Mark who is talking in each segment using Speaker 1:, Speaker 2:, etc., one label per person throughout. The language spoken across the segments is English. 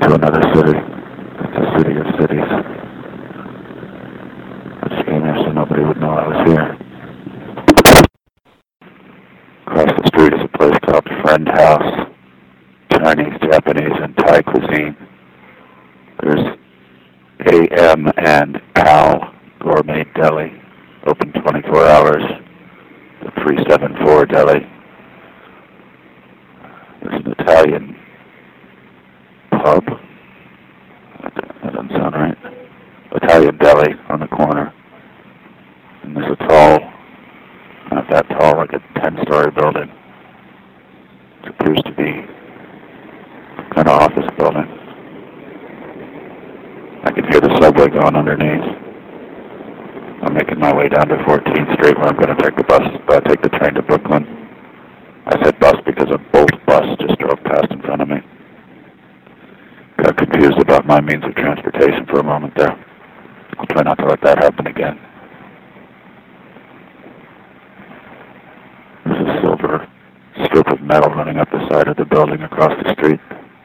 Speaker 1: to another city. It's a city of cities. I just came here so nobody would know I was here. Across the street is a place called Friend House. Chinese, Japanese, and Thai cuisine. There's AM and Al Gourmet Deli, open 24 hours. The 374 Deli. There's an Italian pub. That doesn't sound right. Italian deli on the corner. And there's a tall, not that tall, like a 10-story building. It appears to be kind of office building. I can hear the subway going underneath. I'm making my way down to 14th Street where I'm going to take the train to Brooklyn. I said bus because a Bolt bus just drove past in front of me. Got confused about my means of transportation for a moment there. I'll try not to let that happen again. There's a silver strip of metal running up the side of the building across the street.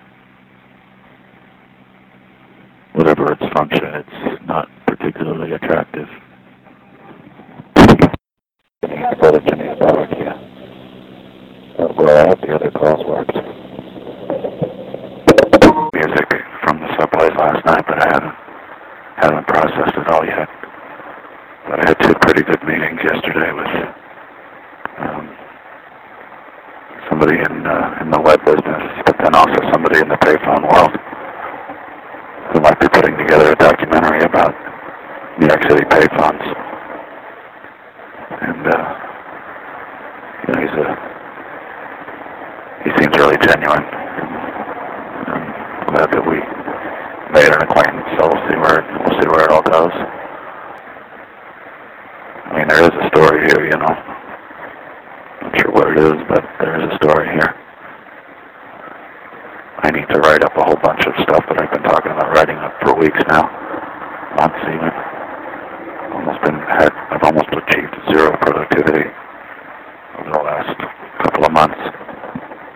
Speaker 1: Whatever its function, it's not particularly attractive. Japanese barbecue. Well, I hope the other calls worked. Music from the subways last night, but I haven't processed it all yet. But I had two pretty good meetings yesterday with somebody in the web business, but then also somebody in the payphone world who might be putting together a documentary about New York City payphones. And he seems really genuine. I'm glad that we made an acquaintance, so we'll see where it all goes. I mean, there is a story here, you know. Not sure what it is, but there is a story here. I need to write up a whole bunch of stuff that I've been talking about writing up for weeks now. Months even. I've almost achieved zero productivity.